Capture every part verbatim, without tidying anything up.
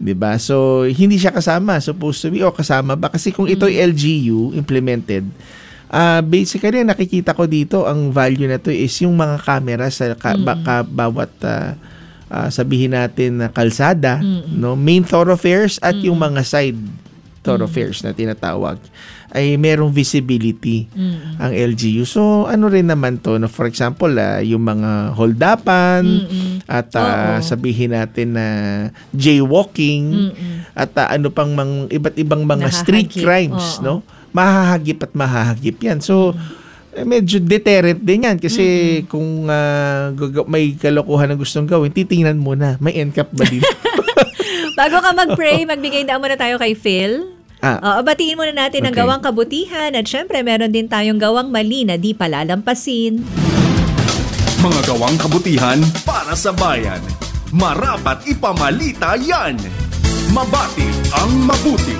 'Diba? So, hindi siya kasama. Supposed to be, o kasama ba? Kasi kung ito'y L G U implemented, uh, basically, nakikita ko dito, ang value na to is yung mga camera sa ka, Mm. baka, bawat uh, uh, sabihin natin na kalsada, Mm. no, main thoroughfares at Mm. yung mga side thoroughfares na tinatawag, ay merong visibility Mm. ang L G U. So, ano rin naman to, no? For example, uh, yung mga holdapan, Mm-mm. at uh, Oo. sabihin natin na jaywalking, Mm-mm. at uh, ano pang mang, iba't ibang mga street Nahahagip. crimes, Oo. no? Mahahagip at mahahagip yan. So, eh, medyo deterrent din yan kasi Mm-mm. kung uh, gag- may kalokohan na gustong gawin, titingnan muna, may N C A P ba dito? Bago ka mag-pray, magbigay daan muna tayo kay Phil. Ah, Oo, batiin muna natin ang Okay. gawang kabutihan at syempre meron din tayong gawang mali na di palalampasin. Mga gawang kabutihan para sa bayan. Marapat ipamalita yan. Mabati ang mabuti.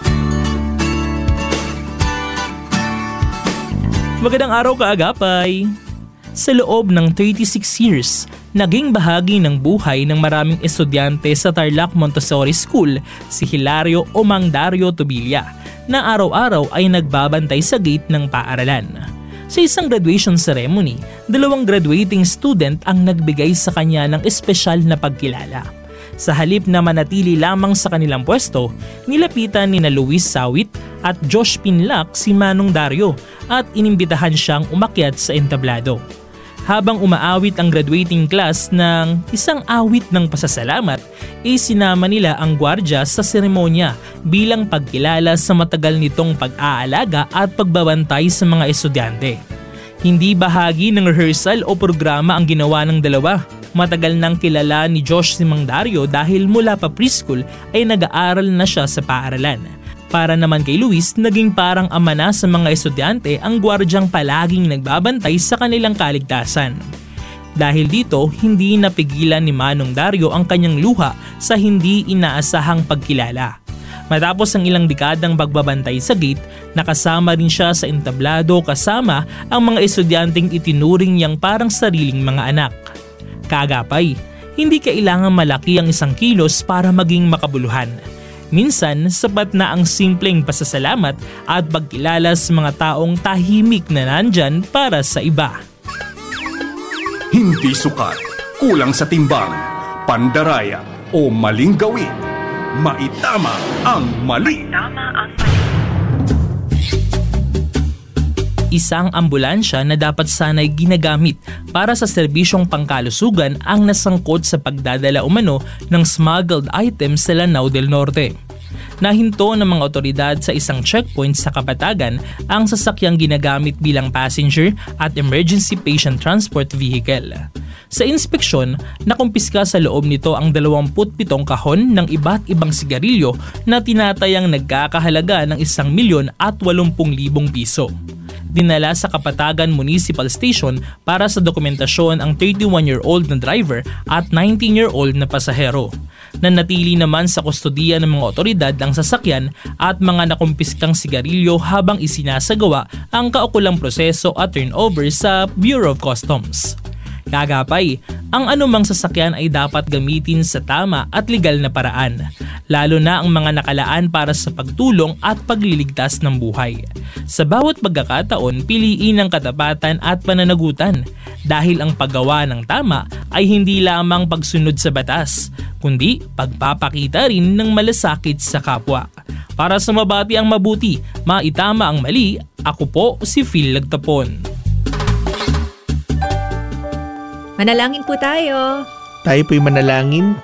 Magandang araw kaagapay! Sa loob ng thirty-six years, naging bahagi ng buhay ng maraming estudyante sa Tarlac Montessori School si Hilario o Mang Dario Tobilla na araw-araw ay nagbabantay sa gate ng paaralan. Sa isang graduation ceremony, dalawang graduating student ang nagbigay sa kanya ng espesyal na pagkilala. Sa halip na manatili lamang sa kanilang pwesto, nilapitan ni na Luis Sawit at Josh Pinlac si Manong Dario at inimbitahan siyang umakyat sa entablado. Habang umaawit ang graduating class ng isang awit ng pasasalamat, ay sinama nila ang gwardya sa seremonya bilang pagkilala sa matagal nitong pag-aalaga at pagbabantay sa mga estudyante. Hindi bahagi ng rehearsal o programa ang ginawa ng dalawa. Matagal nang kilala ni Josh si Mang Dario dahil mula pa preschool ay nag-aaral na siya sa paaralan. Para naman kay Luis, naging parang ama na sa mga estudyante ang gwardyang palaging nagbabantay sa kanilang kaligtasan. Dahil dito, hindi napigilan ni Manong Dario ang kanyang luha sa hindi inaasahang pagkilala. Matapos ang ilang dekadang pagbabantay sa gate, nakasama rin siya sa entablado kasama ang mga estudyanteng itinuring niyang parang sariling mga anak. Kaagapay, hindi kailangan malaki ang isang kilos para maging makabuluhan. Minsan, sapat na ang simpleng pasasalamat at pagkilala sa mga taong tahimik na nandyan para sa iba. Hindi sukat, kulang sa timbang, pandaraya o maling gawin. Maitama ang mali. Isang ambulansya na dapat sana'y ginagamit para sa serbisyong pangkalusugan ang nasangkot sa pagdadala umano ng smuggled items sa Lanao del Norte. Nahinto ng mga otoridad sa isang checkpoint sa Kapatagan ang sasakyang ginagamit bilang passenger at emergency patient transport vehicle. Sa inspeksyon, nakumpiska sa loob nito ang dalawampu't pitong kahon ng iba't ibang sigarilyo na tinatayang nagkakahalaga ng isang milyon at walumpung libong piso. Dinala sa Kapatagan Municipal Station para sa dokumentasyon ang thirty-one-year-old na driver at nineteen-year-old na pasahero. Nanatili naman sa kustodiya ng mga otoridad ang sasakyan at mga nakumpiskang sigarilyo habang isinasagawa ang kaukulang proseso at turnover sa Bureau of Customs. Kagapay, ang anumang sasakyan ay dapat gamitin sa tama at legal na paraan, lalo na ang mga nakalaan para sa pagtulong at pagliligtas ng buhay. Sa bawat pagkakataon, piliin ang katapatan at pananagutan dahil ang paggawa ng tama ay hindi lamang pagsunod sa batas, kundi pagpapakita rin ng malasakit sa kapwa. Para sa mabati ang mabuti, maitama ang mali, ako po si Phil Lagtapon. Manalangin po tayo. Tayo po'y manalangin.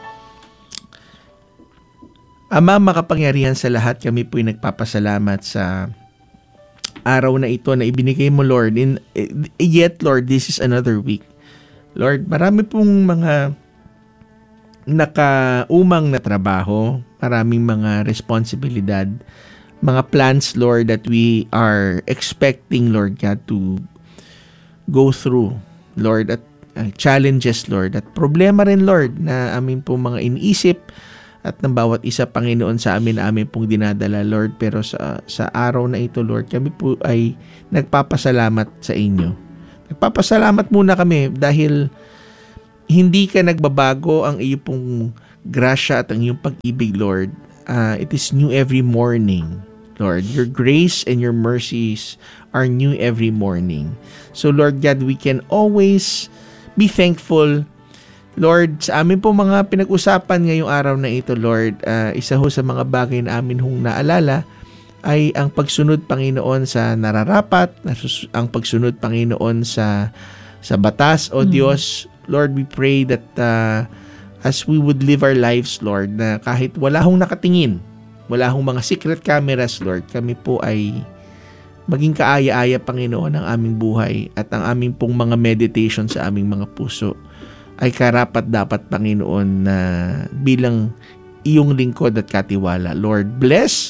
Ama, makapangyarihan sa lahat, kami po'y nagpapasalamat sa araw na ito na ibinigay mo, Lord. In, yet, Lord, this is another week. Lord, marami pong mga nakaumang na trabaho, maraming mga responsibilidad, mga plans, Lord, that we are expecting, Lord God, to go through, Lord, at uh, challenges, Lord, at problema rin, Lord, na amin pong mga iniisip at ng bawat isa, Panginoon, sa amin, amin pong dinadala, Lord. Pero sa, sa araw na ito, Lord, kami po ay nagpapasalamat sa inyo. Nagpapasalamat muna kami dahil hindi ka nagbabago, ang iyo pong grasya at ang iyong pag-ibig, Lord, uh, it is new every morning. Lord, your grace and your mercies are new every morning. So Lord God, we can always be thankful. Lord, sa amin po mga pinag-usapan ngayong araw na ito, Lord, uh, isa ho sa mga bagay na amin hong naalala ay ang pagsunod, Panginoon, sa nararapat, ang pagsunod, Panginoon, sa sa batas, O Diyos. Lord, we pray that uh, as we would live our lives, Lord, na kahit wala hong nakatingin, wala hong mga secret cameras, Lord, kami po ay maging kaaya-aya, Panginoon, ang aming buhay at ang aming pong mga meditation sa aming mga puso ay karapat dapat, Panginoon, na bilang iyong lingkod at katiwala. Lord, bless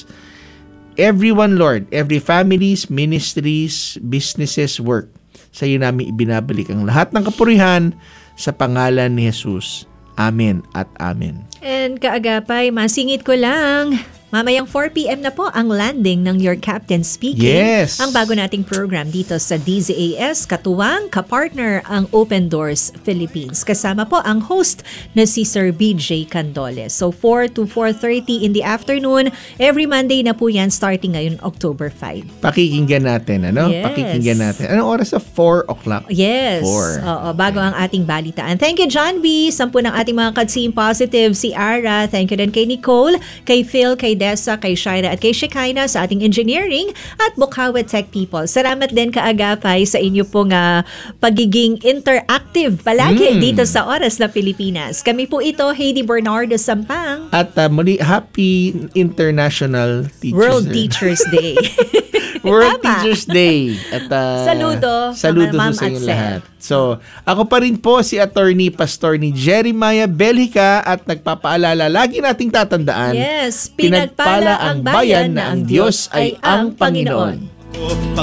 everyone, Lord, every families, ministries, businesses, work. Sa iyo namin ibinabalik ang lahat ng kapurihan sa pangalan ni Jesus. Amen at amen. And kaagapay, masingit ko lang. Mamayang four p.m. na po ang landing ng Your Captain Speaking. Yes. Ang bago nating program dito sa D Z A S, katuwang, kapartner ang Open Doors Philippines. Kasama po ang host na si Sir B J Candoles. So four to four thirty in the afternoon, every Monday na po yan starting ngayon October five. Pakikinggan natin, ano? Yes. Pakikinggan natin. Anong oras sa four o'clock? Yes. Four. Oo, bago ang ating balitaan. Thank you, John B. Sampu ng ating mga Katsim Positive, si Ara. Thank you din kay Nicole, kay Phil, kay Dessa, kay Shira at kay Shekinah sa ating engineering at Bukawi Tech People. Salamat din kaagapay sa inyo pong uh, pagiging interactive palagi Mm. dito sa Oras na Pilipinas. Kami po ito, Heidi Bernardo Sampang. At uh, muli, Happy International Teachers World Day. Teachers Day. World Tama. Teachers Day. At, uh, Saludo, Saludo Ma'am sa inyong Atsel. lahat. So, ako pa rin po si Attorney Pastor ni Jeremiah Belhica at nagpapaalala, lagi nating tatandaan, Yes, pinagpala ang bayan na ang Diyos ay ang Panginoon.